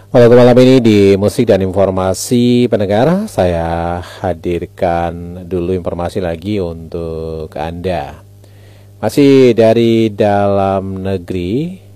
Pada malam ini di musik dan informasi pendengar, saya hadirkan dulu informasi lagi untuk Anda. Masih dari dalam negeri,